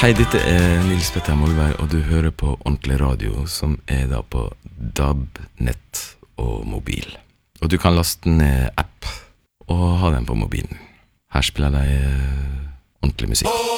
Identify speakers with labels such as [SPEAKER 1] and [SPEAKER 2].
[SPEAKER 1] Hei, dette Nils Petter Molberg, og du hører på Ordentlig Radio, som da på DAB, nett og mobil. Og du kan laste ned app og ha den på mobilen. Her spiller de ordentlig musikk.